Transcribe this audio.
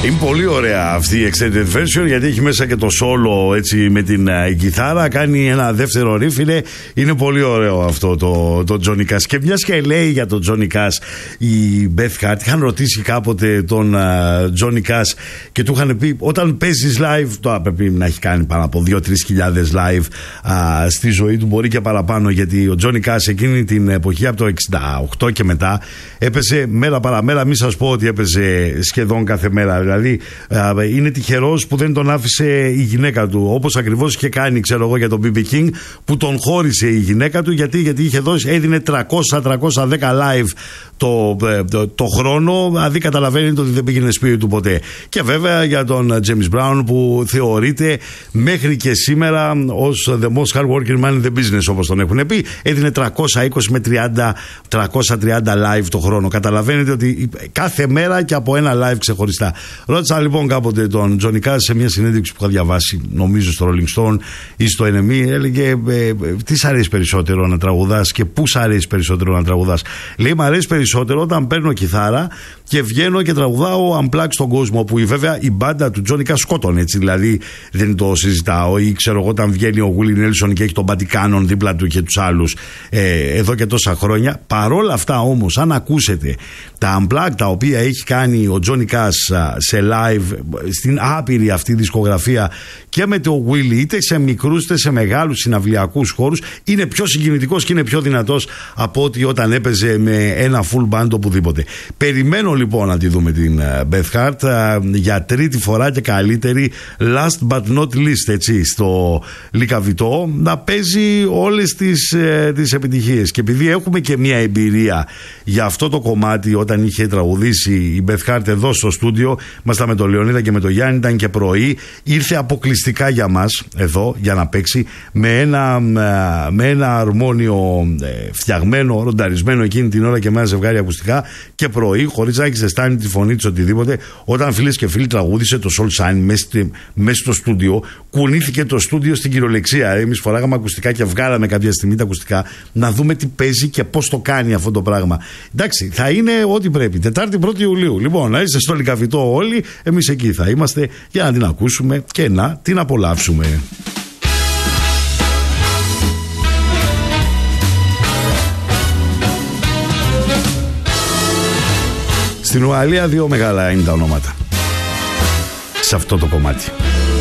Είναι πολύ ωραία αυτή η extended version, γιατί έχει μέσα και το solo έτσι με την κιθάρα. Κάνει ένα δεύτερο riff. Είναι πολύ ωραίο αυτό το Johnny Cash. Και μιας και λέει για τον Johnny Cash η Beth Hart, είχαν ρωτήσει κάποτε τον Johnny Cash και του είχαν πει, όταν παίζεις live, τώρα πρέπει να έχει κάνει πάνω από 2-3 χιλιάδες live στη ζωή του, μπορεί και παραπάνω, γιατί ο Johnny Cash εκείνη την εποχή από το 68 και μετά έπαιζε μέρα παραμέρα. Μην σας πω ότι έπαιζε σχεδόν κάθε μέρα. Δηλαδή είναι τυχερός που δεν τον άφησε η γυναίκα του, όπως ακριβώς είχε κάνει, ξέρω εγώ, για τον BB King, που τον χώρισε η γυναίκα του, γιατί είχε δώσει, έδινε 300-310 live το χρόνο, δηλαδή καταλαβαίνετε ότι δεν πήγαινε σπίτι του ποτέ. Και βέβαια για τον James Brown, που θεωρείται μέχρι και σήμερα ως the most hard working man in the business, όπως τον έχουν πει, έδινε 320 με 330 live το χρόνο. Καταλαβαίνετε ότι κάθε μέρα και από ένα live ξεχωριστά. Ρώτησα λοιπόν κάποτε τον Johnny Cash σε μια συνέντευξη που είχα διαβάσει, νομίζω στο Rolling Stone ή στο NME, έλεγε τι σ' αρέσει περισσότερο να τραγουδάς και πού σ' αρέσει περισσότερο να τραγουδάς. Λέει, μ' αρέσει περισσότερο όταν παίρνω κιθάρα και βγαίνω και τραγουδάω unplugged στον κόσμο, που βέβαια η μπάντα του Johnny Cash σκότωνε, έτσι, δηλαδή δεν το συζητάω. Ή ξέρω εγώ, όταν βγαίνει ο Willie Nelson και έχει τον Buddy Cannon δίπλα του και τους άλλους εδώ και τόσα χρόνια. Παρόλα αυτά όμως, αν ακούσετε τα unplugged τα οποία έχει κάνει ο Johnny Cash σε live στην άπειρη αυτή δισκογραφία και με το Willie, είτε σε μικρούς είτε σε μεγάλους συναυλιακούς χώρους, είναι πιο συγκινητικός και είναι πιο δυνατός από ότι όταν έπαιζε με ένα full band οπουδήποτε. Περιμένω λοιπόν να τη δούμε την Beth Hart για τρίτη φορά και καλύτερη, last but not least, έτσι, στο Λικαβητό, να παίζει όλες τις επιτυχίες. Και επειδή έχουμε και μια εμπειρία για αυτό το κομμάτι, όταν είχε τραγουδήσει η Beth Hart εδώ στο στούντιο, ήμασταν με τον Λεωνίδα και με τον Γιάννη, ήταν και πρωί, ήρθε αποκλειστικά για μας εδώ για να παίξει με ένα αρμόνιο φτιαγμένο, ρονταρισμένο εκείνη την ώρα και με ένα ζευγάρι ακουστικά, και πρωί, χωρίς να έχει ζεστάνει τη φωνή της οτιδήποτε, όταν φίλες και φίλοι τραγούδισε το Soul Shine μέσα στο στούντιο, κουνήθηκε το στούντιο στην κυριολεξία. Εμείς φοράγαμε ακουστικά και βγάλαμε κάποια στιγμή τα ακουστικά να δούμε τι παίζει και πώς το κάνει αυτό το πράγμα. Εντάξει, θα είναι ό,τι πρέπει. Τετάρτη 1η Ιουλίου. Λοιπόν, να είστε στο Λικαβητό όλοι, εμείς εκεί θα είμαστε για να την ακούσουμε και να την απολαύσουμε. Στην Ουαλία 2 μεγάλα είναι τα ονόματα σε αυτό το κομμάτι.